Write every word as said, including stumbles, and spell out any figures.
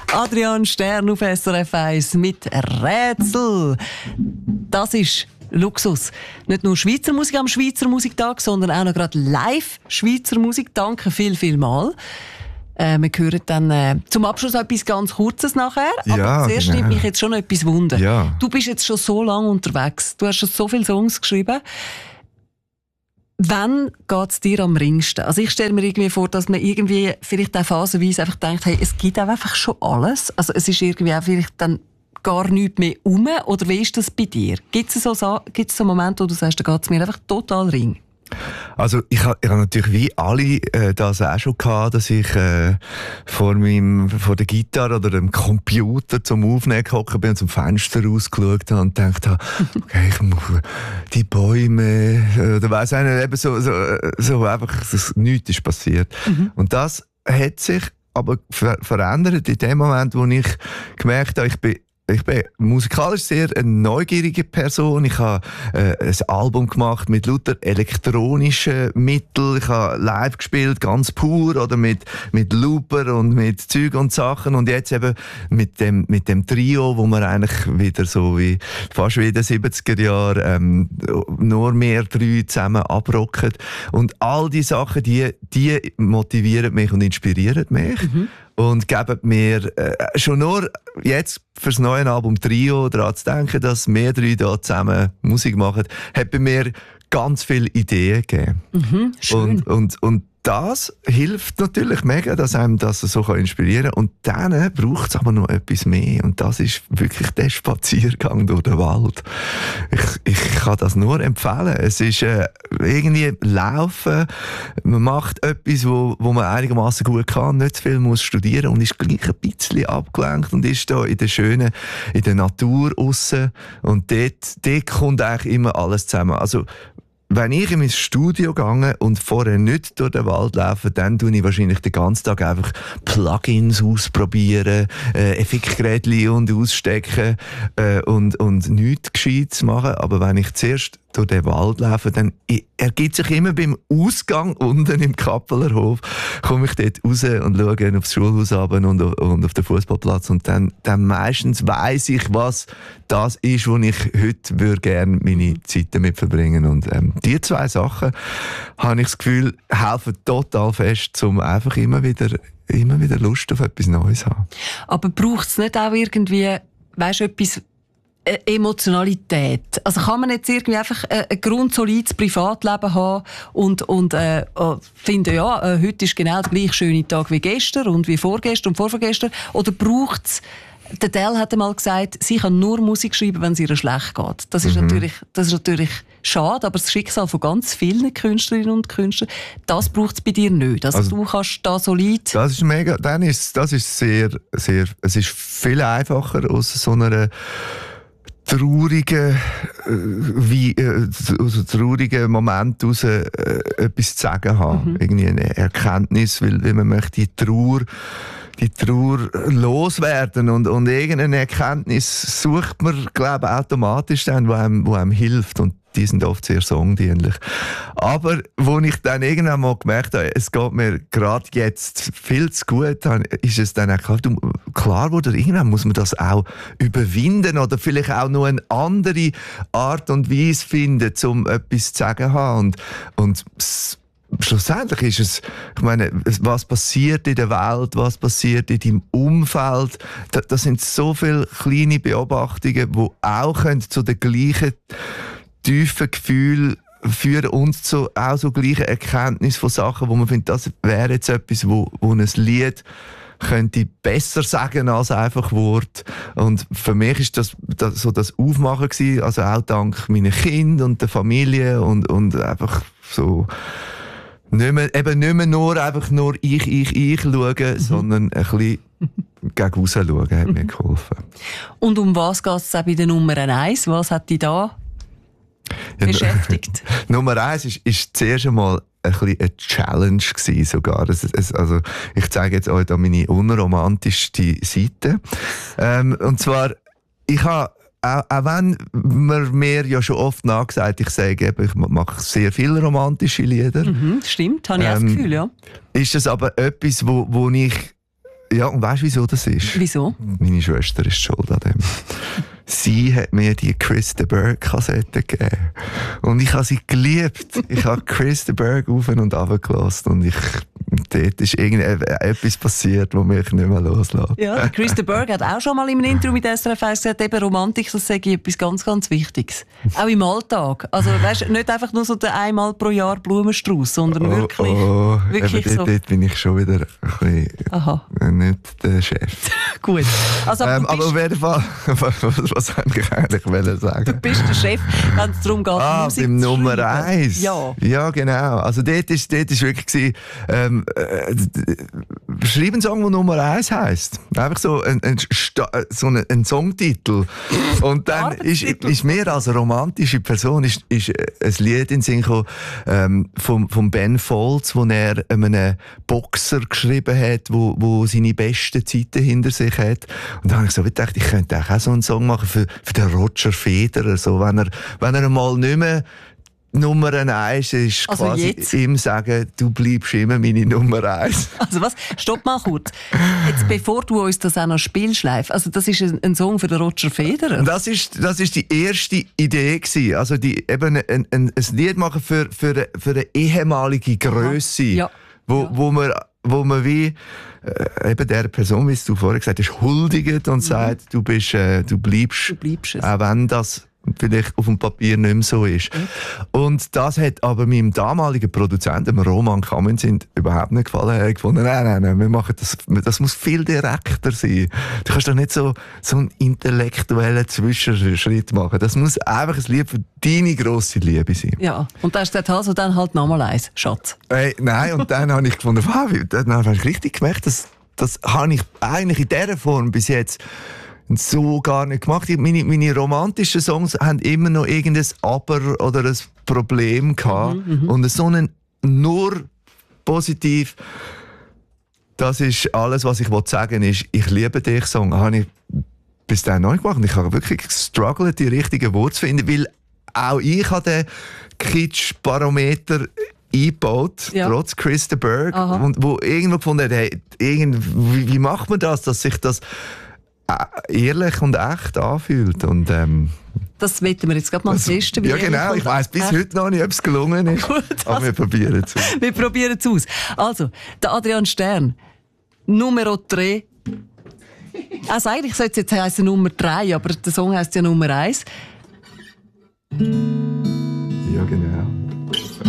Adrian Stern auf S R F eins mit Rätsel. Das ist Luxus. Nicht nur Schweizer Musik am Schweizer Musiktag, sondern auch noch gerade live Schweizer Musik. Danke viel, viel mal. Äh, wir hören dann äh, zum Abschluss etwas ganz Kurzes nachher. Aber ja, zuerst genau. nimmt mich jetzt schon etwas Wunder. Ja. Du bist jetzt schon so lange unterwegs. Du hast schon so viele Songs geschrieben. Wann geht es dir am ringsten? Also ich stelle mir irgendwie vor, dass man irgendwie vielleicht auch phasenweise einfach denkt, hey, es gibt auch einfach schon alles. Also es ist irgendwie auch vielleicht dann gar nichts mehr rum. Oder wie ist das bei dir? Gibt es so, gibt's so Momente, wo du sagst, da geht es mir einfach total ring? Also ich habe hab natürlich wie alle äh, das auch schon gehabt, dass ich äh, vor, meinem, vor der Gitarre oder dem Computer zum Aufnehmen gehockt bin und zum Fenster rausgeschaut habe und gedacht habe, okay, ich muss die Bäume, äh, oder weiss ich nicht, eben so, so, so einfach, dass nichts ist passiert. Mhm. Und das hat sich aber ver- verändert in dem Moment, wo ich gemerkt habe, ich bin Ich bin musikalisch sehr eine neugierige Person. Ich habe äh, ein Album gemacht mit lauter elektronischen Mitteln. Ich habe live gespielt, ganz pur, oder mit, mit Looper und mit Zeug und Sachen. Und jetzt eben mit dem, mit dem Trio, wo man eigentlich wieder so wie, fast wie in den siebziger Jahren, ähm, nur mehr drei zusammen abrocken. Und all die Sachen, die, die motivieren mich und inspirieren mich. Mhm. Und geben mir äh, schon nur jetzt fürs neue Album Trio daran zu denken, dass wir drei da zusammen Musik machen, hat bei mir ganz viele Ideen gegeben. Mhm, schön. Und, und, und das hilft natürlich mega, dass einem das so inspirieren kann. Und dann braucht es aber noch etwas mehr. Und das ist wirklich der Spaziergang durch den Wald. Ich, ich kann das nur empfehlen. Es ist äh, irgendwie Laufen. Man macht etwas, wo, wo man einigermaßen gut kann, nicht zu viel muss studieren und ist gleich ein bisschen abgelenkt und ist da in der schönen, in der Natur aussen. Und dort, dort kommt eigentlich immer alles zusammen. Also, wenn ich in mein Studio gehe und vorher nicht durch den Wald laufe, dann tue ich wahrscheinlich den ganzen Tag einfach Plugins ausprobieren, äh, Effektgeräte und ausstecken äh, und, und nichts Gescheites machen. Aber wenn ich zuerst durch den Wald laufe, dann ergibt sich immer beim Ausgang unten im Kappelerhof, komme ich dort raus und schaue aufs Schulhaus runter und, und auf den Fußballplatz und dann, dann meistens weiss ich, was das ist, wo ich heute würde gerne meine Zeit damit verbringen. Und ähm, die zwei Sachen, habe ich das Gefühl, helfen total fest, um einfach immer wieder, immer wieder Lust auf etwas Neues zu haben. Aber braucht es nicht auch irgendwie, weißt du, etwas Emotionalität? Also kann man jetzt irgendwie einfach ein grundsolides Privatleben haben und, und äh, finden, ja, äh, heute ist genau der gleiche schöne Tag wie gestern und wie vorgestern und vorvorgestern? Oder braucht es, der Del hat einmal gesagt, sie kann nur Musik schreiben, wenn es ihr schlecht geht. Das ist, mhm. natürlich, das ist natürlich schade, aber das Schicksal von ganz vielen Künstlerinnen und Künstlern, das braucht es bei dir nicht. Also, also du kannst da solid... Das ist mega, dann ist, das ist sehr, sehr, es ist viel einfacher aus so einer traurigen, wie, äh, aus einem traurigen Moment heraus äh, etwas zu sagen haben. Mhm. Irgendwie eine Erkenntnis, weil, weil man möchte die Trauer, die Trauer loswerden und, und irgendeine Erkenntnis sucht man, glaube ich, automatisch dann, wo einem, wo einem hilft. Und die sind oft sehr songdienlich. Aber wo ich dann irgendwann mal gemerkt habe, es geht mir gerade jetzt viel zu gut, dann ist es dann auch klar, du, klar wurde, irgendwann muss man das auch überwinden oder vielleicht auch noch eine andere Art und Weise finden, um etwas zu sagen haben. Und, und schlussendlich ist es, ich meine, was passiert in der Welt, was passiert in deinem Umfeld, das, das sind so viele kleine Beobachtungen, die auch zu den gleichen tiefen Gefühlen führen uns zu auch so gleichen Erkenntnis von Sachen, wo man findet, das wäre jetzt etwas, wo, wo ein Lied könnte besser sagen als einfach Wort. Und für mich ist das, das so das Aufmachen gewesen, also auch dank meiner Kinder und der Familie und, und einfach so nicht mehr, eben nicht mehr nur einfach nur ich, ich, ich schauen, mhm. sondern ein bisschen gegen raus schauen, hat mir geholfen. Und um was geht es bei der Nummer eins? Was hat dich da beschäftigt? Nummer eins ist, ist zuerst einmal ein bisschen eine Challenge gewesen, sogar. Es, es, also, ich zeige jetzt euch da meine unromantischste Seite. ähm, und zwar, ich habe, auch, auch wenn man mir ja schon oft nachgesagt, ich sage, ich mache sehr viele romantische Lieder. Mhm, stimmt, habe ich ähm, auch das Gefühl, ja. Ist das aber etwas, wo, wo ich Ja, und weißt du, wieso das ist? Wieso? Meine Schwester ist schuld an dem. Sie hat mir die Chris de Burgh-Kassette gegeben. Und ich habe sie geliebt. Ich habe Chris de Burgh auf und runter gelassen. Und ich, dort ist irgendetwas passiert, das mich nicht mehr loslässt. Ja, Chris de Burgh hat auch schon mal in einem Interview mit S R F eins gesagt, eben Romantik, das sage ich etwas ganz, ganz Wichtiges. Auch im Alltag. Also, weißt, nicht einfach nur so der einmal pro Jahr Blumenstrauß, sondern oh, wirklich, oh, wirklich eben, so. Dort, dort bin ich schon wieder ein bisschen Aha. nicht der Chef. Gut. Also, aber, ähm, bist, aber auf jeden Fall, was, was wollte ich eigentlich sagen? Du bist der Chef, wenn es darum geht, ah, Musik beim zu Nummer schreiben. eins. Ja. Ja, genau. Also dort ist, dort ist wirklich gewesen, ähm, äh, schreib einen Song, der Nummer eins heisst. Einfach so ein, ein, so ein, ein Songtitel. Und dann ist, ist mir als romantische Person ist, ist ein Lied in den Sinn gekommen, ähm, vom, vom Ben Folds, wo er einem Boxer geschrieben hat, wo, wo seine besten Zeiten hinter sich hat. Und dann habe ich so gedacht, ich könnte auch so einen Song machen für, für den Roger Federer, so, wenn er, wenn er mal nicht mehr Nummer eins ist, also quasi jetzt? ihm sagen, du bleibst immer meine Nummer eins. Also was? Stopp mal kurz. Jetzt, bevor du uns das auch noch spielst live, also das ist ein, ein Song für den Roger Federer? Das ist, das ist die erste Idee gewesen. Also die, eben ein, ein, ein Lied machen für, für, für eine ehemalige Grösse, ja. wo, ja. wo man wo man wie äh, eben der Person, wie du vorher gesagt hast, huldigt und mhm. sagt, du bist, äh, du bleibst, du bleibst es. Auch wenn das vielleicht auf dem Papier nicht mehr so ist. Mhm. Und das hat aber meinem damaligen Produzenten, dem Roman Kamenzind, überhaupt nicht gefallen. Er hat gefunden, nein, nein, nein, wir machen das, das muss viel direkter sein. Du kannst doch nicht so, so einen intellektuellen Zwischenschritt machen. Das muss einfach ein Lied für deine grosse Liebe sein. Ja, und da hast du gesagt, also dann halt nochmal eins, Schatz. Hey, nein, und dann habe ich gefunden, wow, dann habe ich richtig gemerkt, dass, das habe ich eigentlich in dieser Form bis jetzt so gar nicht gemacht. Meine, meine romantischen Songs haben immer noch irgendein Aber oder ein Problem gehabt. Mhm, und so einen nur positiv, das ist alles, was ich sagen will, ist, ich liebe dich Song. Habe ich bis dahin noch nicht gemacht. Ich habe wirklich gestruggelt, die richtigen Worte zu finden, weil auch ich habe den Kitsch-Barometer eingebaut, ja. trotz Chris de Burgh, und wo irgendwo gefunden hat, hey, irgend, wie, wie macht man das, dass sich das ehrlich und echt anfühlt. Und, ähm, das wollen wir jetzt gerade mal testen. Ja genau, ich weiss bis echt. heute noch nicht, ob es gelungen ist. Gut, aber also, wir probieren es aus. Wir probieren es aus. Also, der Adrian Stern, Numero drei. Also eigentlich sollte es jetzt heißen Nummer drei, aber der Song heisst ja Nummer eins.